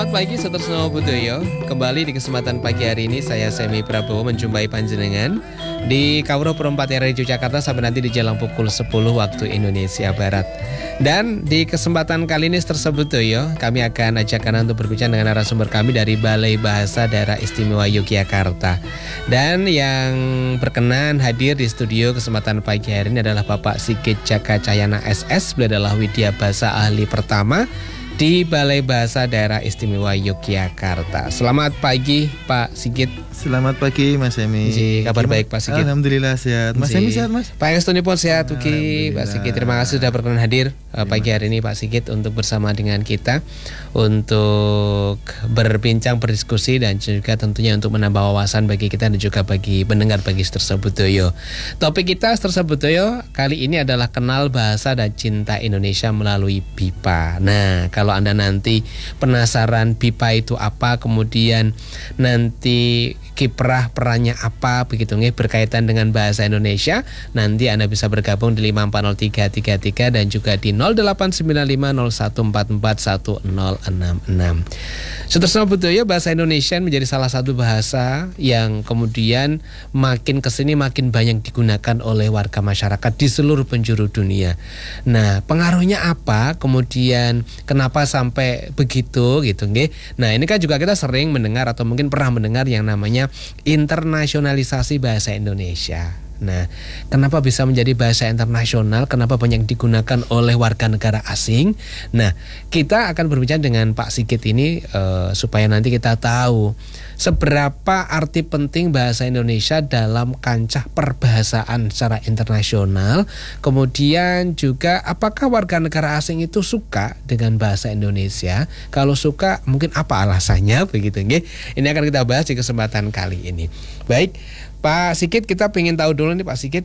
Selamat pagi Sutrisno Budoyo. Kembali di kesempatan pagi hari ini saya Semi Prabowo menjumpai panjenengan di Kauro Perempat RRI Yogyakarta sampai nanti di jalan pukul 10 waktu Indonesia Barat. Dan di kesempatan kali ini tersebut kami akan ajak Anda untuk berbincang dengan narasumber kami dari Balai Bahasa Daerah Istimewa Yogyakarta. Dan yang berkenan hadir di studio kesempatan pagi hari ini adalah Bapak Sigit Jaka Cahyana SS. Beliau adalah Widya Bahasa Ahli Pertama di Balai Bahasa Daerah Istimewa Yogyakarta. Selamat pagi Pak Sigit. Selamat pagi Mas Emi. Kabar baik Pak Sigit? Alhamdulillah sehat. Mas Emi sehat Mas? Pak Estoni pun sehat Uki. Pak Sigit terima kasih sudah berkenan hadir pagi hari ini Pak Sigit untuk bersama dengan kita untuk berbincang, berdiskusi dan juga tentunya untuk menambah wawasan bagi kita dan juga bagi pendengar bagi tersebut Topik kita tersebut kali ini adalah kenal bahasa dan cinta Indonesia melalui BIPA. Nah, kalau Anda nanti penasaran BIPA itu apa, kemudian nanti kiprah perannya apa begitu berkaitan dengan bahasa Indonesia, nanti Anda bisa bergabung di 5403333 dan juga di 089501441066. Sutrisno Budoyo, bahasa Indonesia menjadi salah satu bahasa yang kemudian makin kesini makin banyak digunakan oleh warga masyarakat di seluruh penjuru dunia. Nah, pengaruhnya apa? Kemudian kenapa sampai begitu gitu nggih? Nah, ini kan juga kita sering mendengar atau mungkin pernah mendengar yang namanya internasionalisasi bahasa Indonesia. Nah, kenapa bisa menjadi bahasa internasional? Kenapa banyak digunakan oleh warga negara asing? Nah, kita akan berbincang dengan Pak Sigit ini supaya nanti kita tahu seberapa arti penting bahasa Indonesia dalam kancah perbahasaan secara internasional. Kemudian juga apakah warga negara asing itu suka dengan bahasa Indonesia? Kalau suka, mungkin apa alasannya begitu nggih? Ini akan kita bahas di kesempatan kali ini. Baik, Pak Sigit, kita pengen tahu dulu nih Pak Sigit,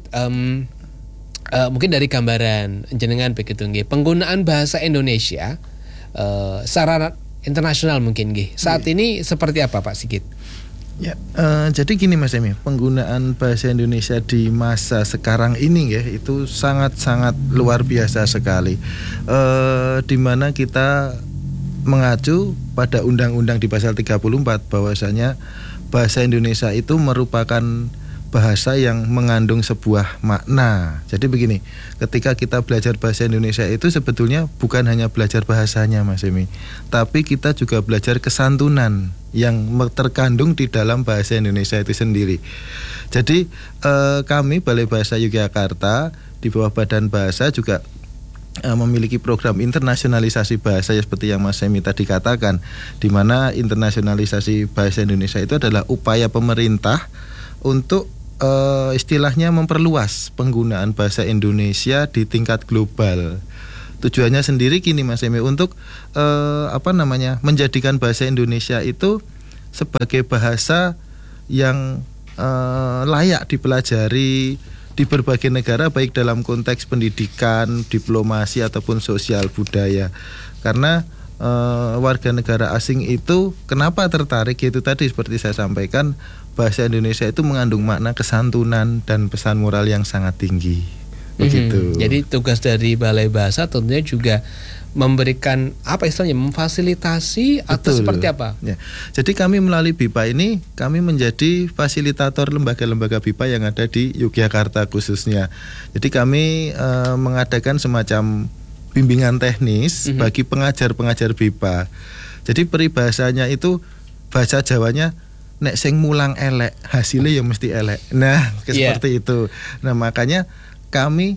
mungkin dari gambaran jenengan begitu nggih, penggunaan bahasa Indonesia secara internasional mungkin nggih. Saat ini seperti apa Pak Sigit? Ya, jadi gini Mas Emi, penggunaan bahasa Indonesia di masa sekarang ini ya itu sangat-sangat luar biasa sekali. Di mana kita mengacu pada undang-undang di pasal 34 bahwasanya bahasa Indonesia itu merupakan bahasa yang mengandung sebuah makna. Jadi begini, ketika kita belajar bahasa Indonesia itu sebetulnya bukan hanya belajar bahasanya Mas Emi, tapi kita juga belajar kesantunan yang terkandung di dalam bahasa Indonesia itu sendiri. Jadi kami Balai Bahasa Yogyakarta di bawah Badan Bahasa juga memiliki program internasionalisasi bahasa seperti yang Mas Semi tadi katakan, di mana internasionalisasi bahasa Indonesia itu adalah upaya pemerintah untuk istilahnya memperluas penggunaan bahasa Indonesia di tingkat global. Tujuannya sendiri gini Mas Semi, untuk menjadikan bahasa Indonesia itu sebagai bahasa yang layak dipelajari di berbagai negara, baik dalam konteks pendidikan, diplomasi ataupun sosial budaya. Karena warga negara asing itu kenapa tertarik, yaitu tadi seperti saya sampaikan, bahasa Indonesia itu mengandung makna kesantunan dan pesan moral yang sangat tinggi. Begitu. Jadi tugas dari Balai Bahasa tentunya juga memberikan memfasilitasi atau seperti apa? Ya. Jadi kami melalui BIPA ini kami menjadi fasilitator lembaga-lembaga BIPA yang ada di Yogyakarta khususnya. Jadi kami mengadakan semacam bimbingan teknis bagi pengajar-pengajar BIPA. Jadi peribahasanya itu bahasa Jawanya nek sing mulang elek, hasilnya ya mesti elek. Nah, seperti itu. Nah, makanya kami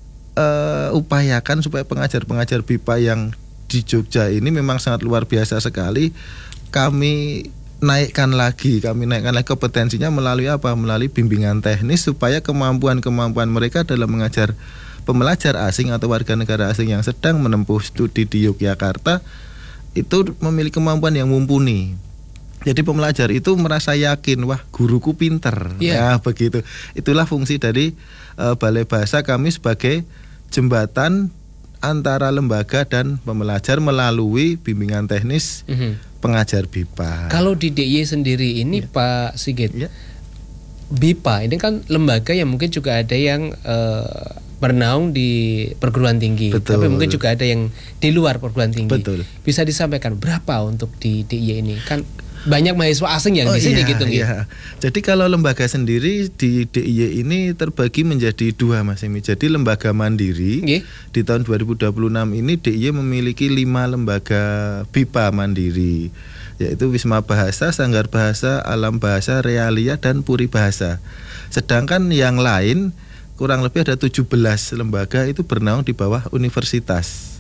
upayakan supaya pengajar-pengajar BIPA yang di Jogja ini memang sangat luar biasa sekali. Kami naikkan lagi kompetensinya melalui apa? Melalui bimbingan teknis supaya kemampuan mereka dalam mengajar pembelajar asing atau warga negara asing yang sedang menempuh studi di Yogyakarta itu memiliki kemampuan yang mumpuni. Jadi pembelajar itu merasa yakin, wah guruku pinter. Ya begitu. Itulah fungsi dari Balai Bahasa, kami sebagai jembatan antara lembaga dan pembelajar melalui bimbingan teknis pengajar BIPA. Kalau di DIY sendiri ini Pak Sigit, BIPA ini kan lembaga yang mungkin juga ada yang bernaung di perguruan tinggi. Betul. Tapi mungkin juga ada yang di luar perguruan tinggi. Betul. Bisa disampaikan berapa untuk di DIY ini? Kan banyak mahasiswa asing yang di sini gitu. Iya. Jadi kalau lembaga sendiri di DIY ini terbagi menjadi 2 Mas Emi. Jadi lembaga mandiri. Di tahun 2026 ini DIY memiliki 5 lembaga BIPA mandiri, yaitu Wisma Bahasa, Sanggar Bahasa, Alam Bahasa, Realia, dan Puri Bahasa. Sedangkan yang lain kurang lebih ada 17 lembaga itu bernaung di bawah universitas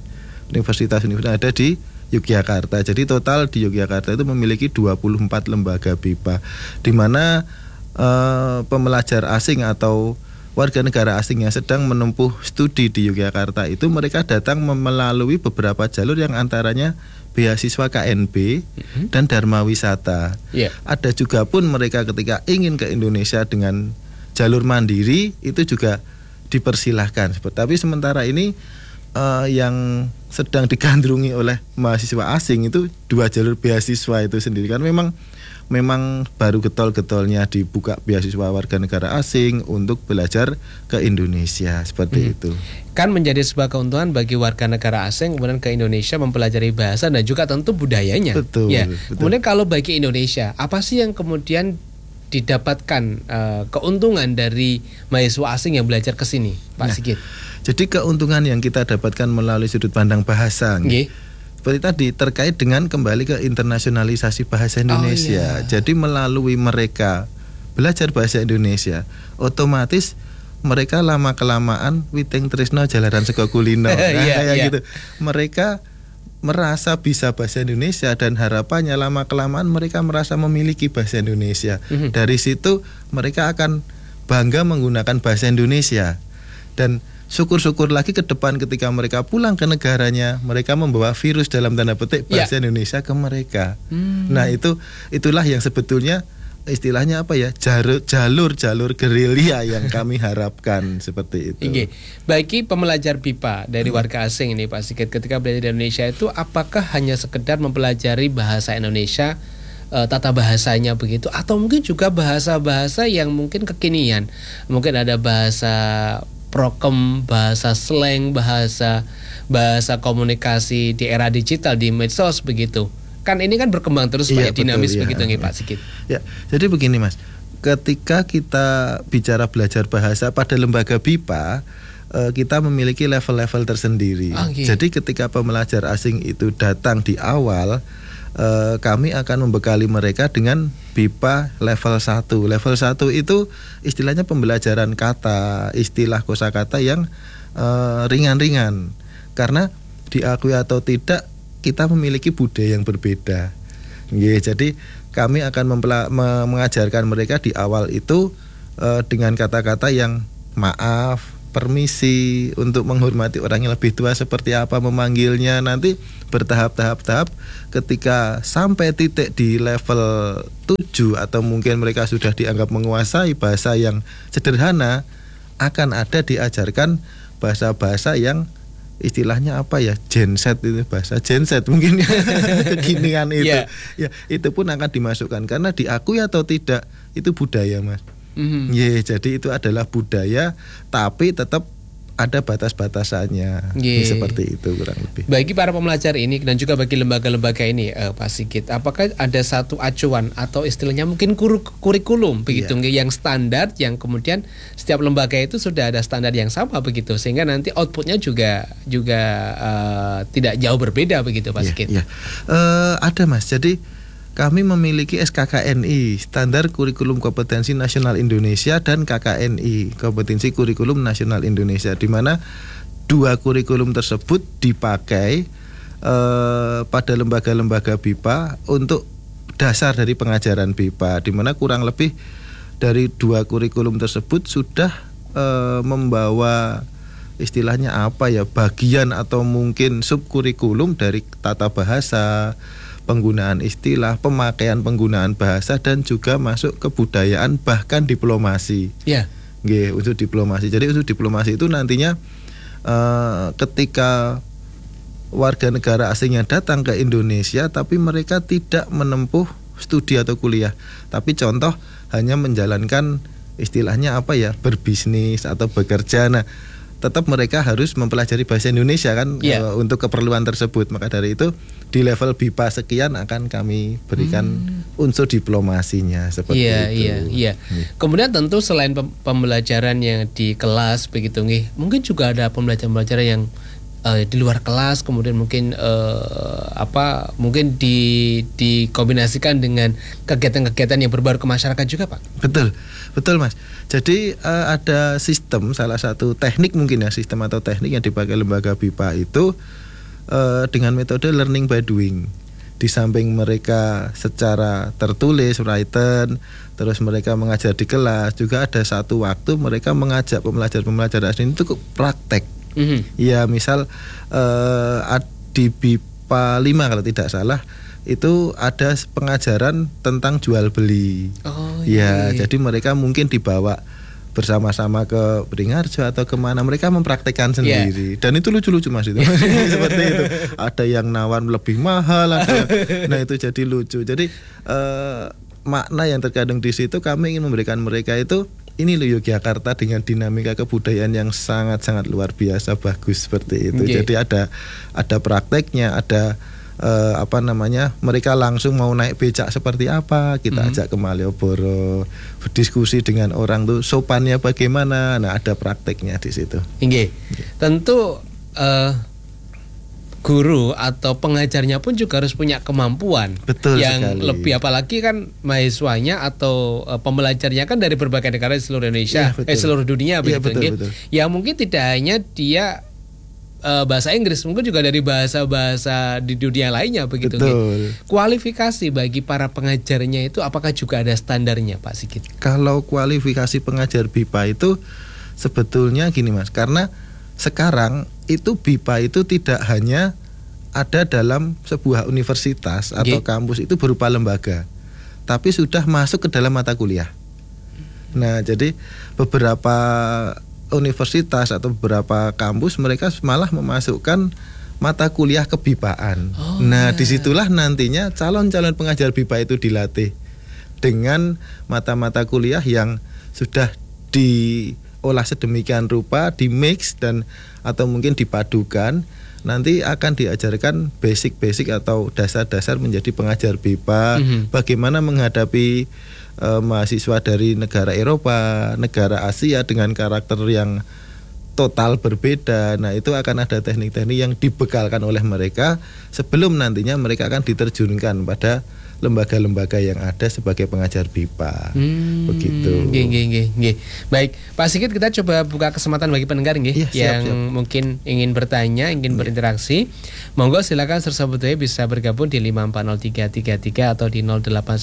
ada di Yogyakarta. Jadi total di Yogyakarta itu memiliki 24 lembaga BIPA, di mana pembelajar asing atau warga negara asing yang sedang menempuh studi di Yogyakarta itu mereka datang melalui beberapa jalur yang antaranya beasiswa KNB dan Dharma Wisata. Ada juga pun mereka ketika ingin ke Indonesia dengan jalur mandiri itu juga dipersilahkan. Tapi sementara ini yang sedang digandrungi oleh mahasiswa asing itu 2 jalur beasiswa itu sendiri, kan memang baru getol-getolnya dibuka beasiswa warga negara asing untuk belajar ke Indonesia seperti itu. Kan menjadi sebuah keuntungan bagi warga negara asing kemudian ke Indonesia mempelajari bahasa dan juga tentu budayanya. Betul. Kemudian kalau bagi Indonesia, apa sih yang kemudian didapatkan keuntungan dari mahasiswa asing yang belajar ke sini, Pak Sigit? Jadi keuntungan yang kita dapatkan melalui sudut pandang bahasa, seperti tadi terkait dengan kembali ke internasionalisasi bahasa Indonesia. Jadi melalui mereka belajar bahasa Indonesia, otomatis mereka lama kelamaan witing tresno jalaran sego kulino. Gitu. Mereka merasa bisa bahasa Indonesia dan harapannya lama kelamaan mereka merasa memiliki bahasa Indonesia. Dari situ mereka akan bangga menggunakan bahasa Indonesia, dan syukur-syukur lagi ke depan ketika mereka pulang ke negaranya, mereka membawa virus dalam tanda petik bahasa Indonesia ke mereka. Nah, itulah yang sebetulnya istilahnya apa ya, jalur gerilya yang kami harapkan seperti itu. Bagi pembelajar BIPA dari warga asing ini Pak Sigit, ketika belajar di Indonesia itu apakah hanya sekedar mempelajari bahasa Indonesia, tata bahasanya begitu, atau mungkin juga bahasa-bahasa yang mungkin kekinian, mungkin ada bahasa prokem, bahasa slang, bahasa komunikasi di era digital, di medsos begitu. Kan ini kan berkembang terus Pak, dinamis begitu nih Pak Sigit. Jadi begini Mas, ketika kita bicara belajar bahasa pada lembaga BIPA, kita memiliki level-level tersendiri. Jadi ketika pembelajar asing itu datang di awal, kami akan membekali mereka dengan BIPA level 1. Level 1 itu istilahnya pembelajaran kata, istilah kosakata yang ringan-ringan. Karena diakui atau tidak, kita memiliki budaya yang berbeda. Jadi kami akan mengajarkan mereka di awal itu dengan kata-kata yang maaf, permisi, untuk menghormati orang yang lebih tua seperti apa memanggilnya. Nanti bertahap-tahap ketika sampai titik di level 7 atau mungkin mereka sudah dianggap menguasai bahasa yang sederhana, akan ada diajarkan bahasa-bahasa yang istilahnya apa ya, genset, itu bahasa genset mungkin ya, kekinian itu. Itu pun akan dimasukkan karena diakui atau tidak itu budaya Mas. Jadi itu adalah budaya, tapi tetap ada batas-batasannya. Seperti itu kurang lebih. Bagi para pembelajar ini dan juga bagi lembaga-lembaga ini Pak Sigit, apakah ada satu acuan atau istilahnya mungkin kurikulum begitu yang standar, yang kemudian setiap lembaga itu sudah ada standar yang sama begitu, sehingga nanti outputnya juga tidak jauh berbeda begitu Pak Sigit? Ada Mas. Jadi kami memiliki SKKNI, Standar Kurikulum Kompetensi Nasional Indonesia, dan KKNI, Kompetensi Kurikulum Nasional Indonesia, di mana 2 kurikulum tersebut dipakai pada lembaga-lembaga BIPA untuk dasar dari pengajaran BIPA, di mana kurang lebih dari 2 kurikulum tersebut sudah membawa istilahnya apa ya, bagian atau mungkin subkurikulum dari tata bahasa, penggunaan istilah, pemakaian penggunaan bahasa, dan juga masuk kebudayaan bahkan diplomasi. Unsur diplomasi. Jadi unsur diplomasi itu nantinya ketika warga negara asing yang datang ke Indonesia tapi mereka tidak menempuh studi atau kuliah, tapi contoh hanya menjalankan istilahnya apa ya, berbisnis atau bekerja. Nah, tetap mereka harus mempelajari bahasa Indonesia kan untuk keperluan tersebut. Maka dari itu di level BIPA sekian akan kami berikan unsur diplomasinya seperti itu. Iya. Kemudian tentu selain pembelajaran yang di kelas begitu nggih, mungkin juga ada pembelajaran yang di luar kelas, kemudian mungkin mungkin dikombinasikan dengan kegiatan-kegiatan yang berbaur ke masyarakat juga, Pak. Betul Mas. Jadi ada sistem, salah satu teknik mungkin ya, sistem atau teknik yang dipakai lembaga BIPA itu dengan metode learning by doing. Di samping mereka secara tertulis, written, terus mereka mengajar di kelas, juga ada satu waktu mereka mengajak pembelajar-pembelajar asing itu praktek. Ya misal di BIPA 5 kalau tidak salah itu ada pengajaran tentang jual beli. Jadi mereka mungkin dibawa bersama-sama ke Beringharjo atau kemana, mereka mempraktekkan sendiri. Dan itu lucu-lucu Mas itu. Seperti itu. Ada yang nawar lebih mahal, nah itu jadi lucu. Jadi makna yang terkandung di situ, kami ingin memberikan mereka itu, ini loh Yogyakarta dengan dinamika kebudayaan yang sangat-sangat luar biasa bagus seperti itu. Jadi ada prakteknya, ada mereka langsung mau naik becak seperti apa, kita ajak ke Malioboro, berdiskusi dengan orang tuh sopannya bagaimana. Nah, ada prakteknya di situ. Tentu guru atau pengajarnya pun juga harus punya kemampuan yang sekali. Lebih, apalagi kan mahasiswanya atau pembelajarnya kan dari berbagai negara di seluruh Indonesia, seluruh dunia begitu. Betul. Ya mungkin tidak hanya dia bahasa Inggris, mungkin juga dari bahasa-bahasa di dunia lainnya begitu. Kualifikasi bagi para pengajarnya itu apakah juga ada standarnya, Pak Sigit? Kalau kualifikasi pengajar BIPA itu sebetulnya gini Mas, karena sekarang itu BIPA itu tidak hanya ada dalam sebuah universitas atau kampus, itu berupa lembaga, tapi sudah masuk ke dalam mata kuliah. Nah, jadi beberapa universitas atau beberapa kampus mereka malah memasukkan mata kuliah kebipaan. Disitulah nantinya calon-calon pengajar BIPA itu dilatih dengan mata-mata kuliah yang sudah diolah sedemikian rupa, di mix dan atau mungkin dipadukan. Nanti akan diajarkan basic-basic atau dasar-dasar menjadi pengajar BIPA, bagaimana menghadapi mahasiswa dari negara Eropa, negara Asia dengan karakter yang total berbeda. Nah, itu akan ada teknik-teknik yang dibekalkan oleh mereka sebelum nantinya mereka akan diterjunkan pada lembaga-lembaga yang ada sebagai pengajar BIPA. Begitu. Baik, Pak Sigit, kita coba buka kesempatan bagi pendengar yang siap. Mungkin ingin bertanya, ingin berinteraksi. Monggo silakan Sersabudaya bisa bergabung di 5403333 atau di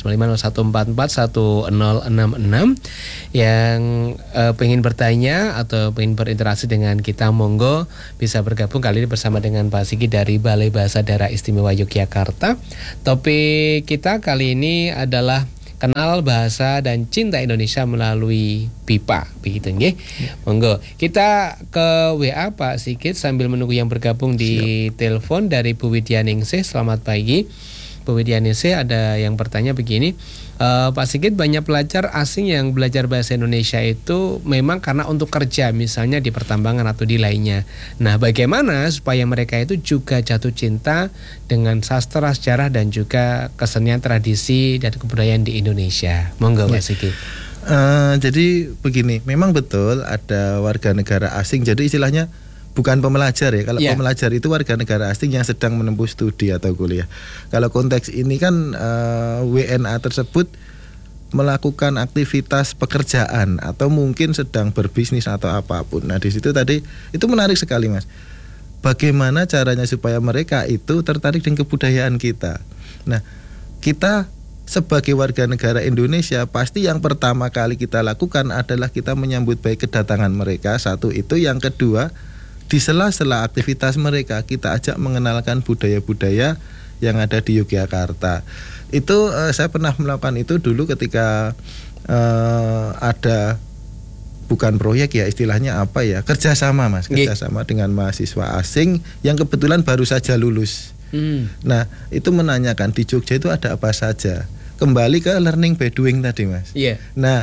089511441066. Yang pengen bertanya atau pengen berinteraksi dengan kita, monggo bisa bergabung kali ini bersama dengan Pak Sigit dari Balai Bahasa Daerah Istimewa Yogyakarta. Topik kita kali ini adalah kenal bahasa dan cinta Indonesia melalui BIPA, begitu nggih. Monggo kita ke WA Pak Sigit sambil menunggu yang bergabung di telepon dari Bu Widyaningsih. Selamat pagi Bu Widyaningsih, ada yang bertanya begini, Pak Sigit, banyak pelajar asing yang belajar bahasa Indonesia itu memang karena untuk kerja, misalnya di pertambangan atau di lainnya. Nah, bagaimana supaya mereka itu juga jatuh cinta dengan sastra, sejarah dan juga kesenian, tradisi dan kebudayaan di Indonesia? Monggo Pak Sigit. Jadi begini, memang betul ada warga negara asing, jadi istilahnya bukan pembelajar ya. Kalau pembelajar itu warga negara asing yang sedang menempuh studi atau kuliah. Kalau konteks ini kan WNA tersebut melakukan aktivitas pekerjaan atau mungkin sedang berbisnis atau apapun. Nah, di situ tadi itu menarik sekali Mas. Bagaimana caranya supaya mereka itu tertarik dengan kebudayaan kita. Nah, kita sebagai warga negara Indonesia pasti yang pertama kali kita lakukan adalah kita menyambut baik kedatangan mereka. Satu itu, yang kedua, di sela-sela aktivitas mereka kita ajak mengenalkan budaya-budaya yang ada di Yogyakarta. Itu saya pernah melakukan itu dulu ketika ada, bukan proyek ya istilahnya, apa ya, kerjasama Mas, kerjasama dengan mahasiswa asing yang kebetulan baru saja lulus. Nah, itu menanyakan di Jogja itu ada apa saja. Kembali ke learning by doing tadi Mas. Nah,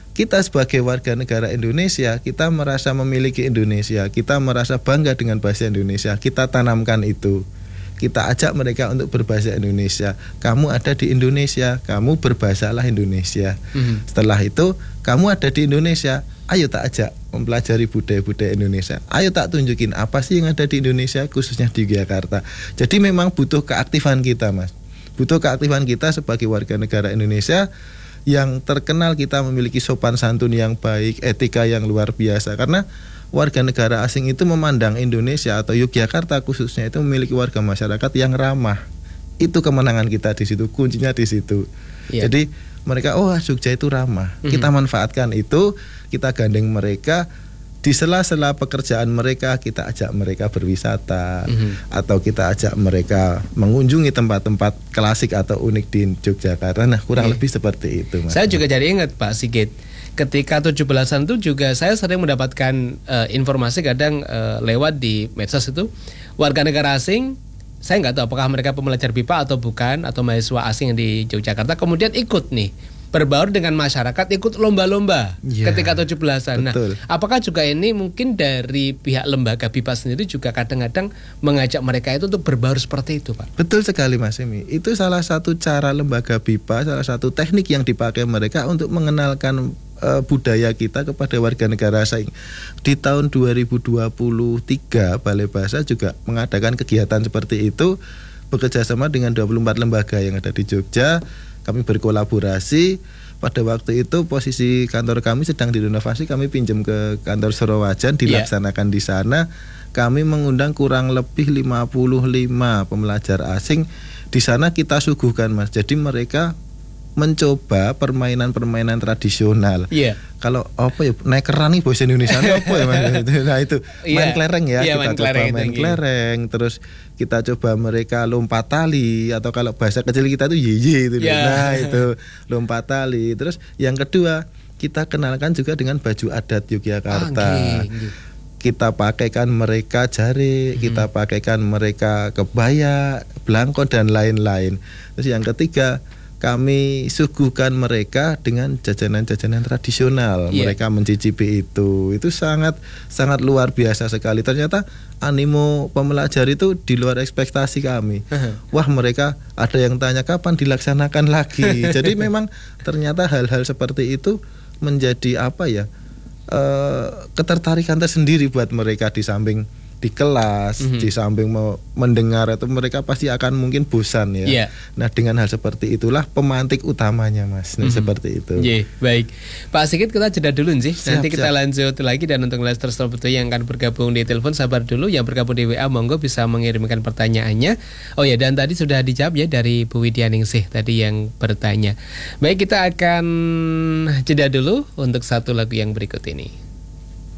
kita sebagai warga negara Indonesia, kita merasa memiliki Indonesia, kita merasa bangga dengan bahasa Indonesia, kita tanamkan itu. Kita ajak mereka untuk berbahasa Indonesia. Kamu ada di Indonesia, kamu berbahsalah Indonesia. Setelah itu, kamu ada di Indonesia, ayo tak ajak mempelajari budaya-budaya Indonesia. Ayo tak tunjukin apa sih yang ada di Indonesia, khususnya di Yogyakarta. Jadi memang butuh keaktifan kita, Mas. Butuh keaktifan kita sebagai warga negara Indonesia yang terkenal kita memiliki sopan santun yang baik, etika yang luar biasa. Karena warga negara asing itu memandang Indonesia atau Yogyakarta khususnya itu memiliki warga masyarakat yang ramah. Itu kemenangan kita di situ, kuncinya di situ. Jadi mereka, oh Jogja itu ramah. Kita manfaatkan itu, kita gandeng mereka. Di sela-sela pekerjaan mereka, kita ajak mereka berwisata, atau kita ajak mereka mengunjungi tempat-tempat klasik atau unik di Yogyakarta. Nah, kurang lebih seperti itu, Mas. Saya juga jadi ingat, Pak Sigit, ketika 17-an itu juga saya sering mendapatkan informasi kadang lewat di medsos itu, warga negara asing, saya nggak tahu apakah mereka pembelajar BIPA atau bukan, atau mahasiswa asing di Yogyakarta, kemudian ikut nih berbaur dengan masyarakat, ikut lomba-lomba ketika 17-an. Nah, apakah juga ini mungkin dari pihak lembaga BIPA sendiri juga kadang-kadang mengajak mereka itu untuk berbaur seperti itu, Pak? Betul sekali, Mas Emi. Itu salah satu cara lembaga BIPA, salah satu teknik yang dipakai mereka untuk mengenalkan budaya kita kepada warga negara asing. Di tahun 2023 Balai Bahasa juga mengadakan kegiatan seperti itu, bekerja sama dengan 24 lembaga yang ada di Jogja. Kami berkolaborasi. Pada waktu itu posisi kantor kami sedang direnovasi, kami pinjam ke kantor Sorowajan, dilaksanakan di sana. Kami mengundang kurang lebih 55 pembelajar asing. Di sana kita suguhkan, Mas. Jadi mereka mencoba permainan-permainan tradisional. Kalau apa ya, naik keran nih bahasa Indonesia apa ya, Mas? Nah itu main kelereng ya, kita coba main kelereng, terus kita coba mereka lompat tali, atau kalau bahasa kecil kita tuh yeye itu. Nah itu lompat tali. Terus yang kedua, kita kenalkan juga dengan baju adat Yogyakarta. Kita pakaikan mereka jari, kita pakaikan mereka kebaya, belangko dan lain-lain. Terus yang ketiga, kami suguhkan mereka dengan jajanan-jajanan tradisional. Mereka mencicipi itu sangat sangat luar biasa sekali. Ternyata animo pembelajar itu di luar ekspektasi kami. Wah, mereka ada yang tanya kapan dilaksanakan lagi. Jadi memang ternyata hal-hal seperti itu menjadi apa ya, ketertarikan tersendiri buat mereka. Di samping di kelas, di samping mendengar itu mereka pasti akan mungkin bosan ya. Nah, dengan hal seperti itulah pemantik utamanya, Mas. Nah, seperti itu. Baik, Pak Sigit, kita jeda dulu sih. Nanti kita lanjut lagi, dan untuk listeners yang akan bergabung di telepon, sabar dulu. Yang bergabung di WA, monggo bisa mengirimkan pertanyaannya. Oh ya, dan tadi sudah dijawab ya dari Bu Widyaningsih tadi yang bertanya. Baik, kita akan jeda dulu untuk satu lagu yang berikut ini.